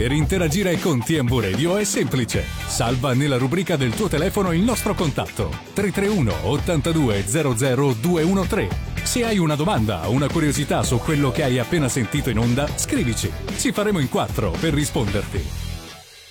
Per interagire con TMV Radio è semplice. Salva nella rubrica del tuo telefono il nostro contatto 331 82 00 213. Se hai una domanda o una curiosità su quello che hai appena sentito in onda, scrivici. Ci faremo in 4 per risponderti.